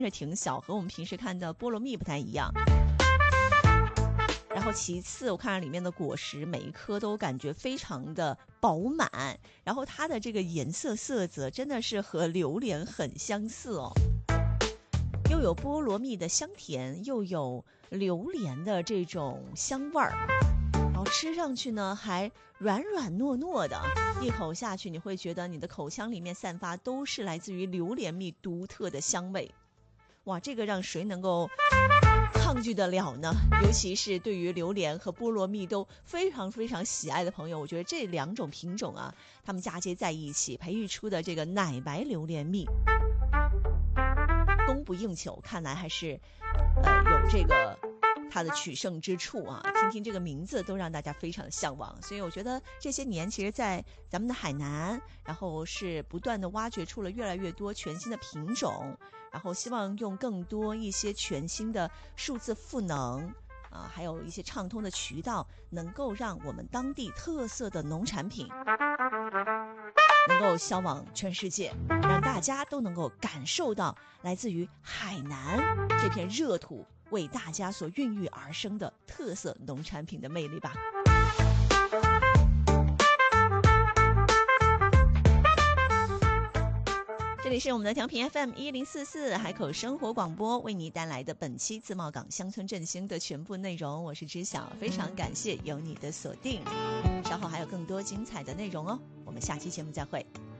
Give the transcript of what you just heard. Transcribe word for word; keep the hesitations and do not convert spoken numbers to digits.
着挺小，和我们平时看的菠萝蜜不太一样。然后其次我看着里面的果实每一颗都感觉非常的饱满，然后它的这个颜色色泽真的是和榴莲很相似哦，又有菠萝蜜的香甜，又有榴莲的这种香味儿，然后吃上去呢还软软糯糯的，一口下去你会觉得你的口腔里面散发都是来自于榴莲蜜独特的香味。哇，这个让谁能够抗拒得了呢？尤其是对于榴莲和菠萝蜜都非常非常喜爱的朋友，我觉得这两种品种啊，它们嫁接在一起培育出的这个奶白榴莲蜜供不应求，看来还是呃有这个它的取胜之处啊。听听这个名字都让大家非常的向往，所以我觉得这些年其实在咱们的海南，然后是不断的挖掘出了越来越多全新的品种，然后希望用更多一些全新的数字赋能啊，还有一些畅通的渠道，能够让我们当地特色的农产品能够销往全世界，让大家都能够感受到来自于海南这片热土为大家所孕育而生的特色农产品的魅力吧。这里是我们的调频 F M 一零四四海口生活广播，为你带来的本期自贸港乡村振兴的全部内容，我是知晓，非常感谢有你的锁定，稍后还有更多精彩的内容哦，我们下期节目再会。